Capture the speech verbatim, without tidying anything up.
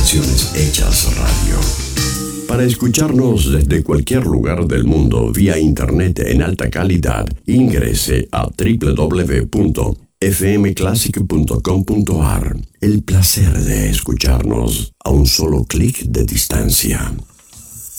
canciones hechas radio. Para escucharnos desde cualquier lugar del mundo vía internet en alta calidad, ingrese a doble u doble u doble u punto f m classic punto com punto a r. El placer de escucharnos a un solo clic de distancia.